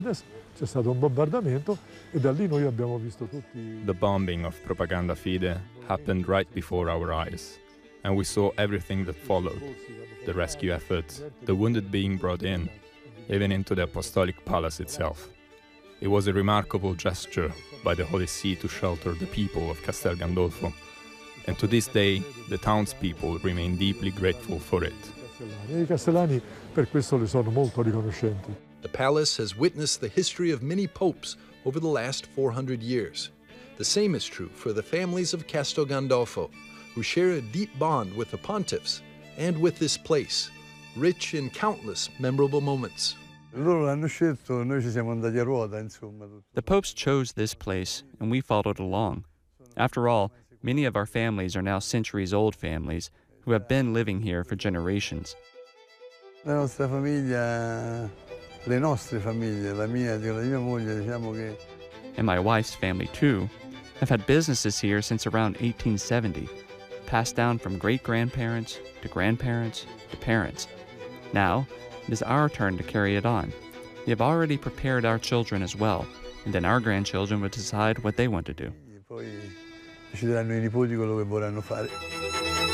C'è stato un bombardamento e da lì noi abbiamo visto tutti. The bombing of Propaganda Fide happened right before our eyes, and we saw everything that followed: the rescue efforts, the wounded being brought in, even into the Apostolic Palace itself. It was a remarkable gesture by the Holy See to shelter the people of Castel Gandolfo, and to this day, the townspeople remain deeply grateful for it. I castellani per questo le sono molto riconoscenti. The palace has witnessed the history of many popes over the last 400 years. The same is true for the families of Castel Gandolfo, who share a deep bond with the pontiffs and with this place, rich in countless memorable moments. The popes chose this place, and we followed along. After all, many of our families are now centuries-old families who have been living here for generations. La nostra famiglia, le nostre famiglie, la mia e la mia moglie, diciamo che. And my wife's family, too, have had businesses here since around 1870, passed down from great-grandparents to grandparents to parents. Now, it is our turn to carry it on. We have already prepared our children as well, and then our grandchildren will decide what they want to do. Poi decideranno i nipoti quello che vorranno fare.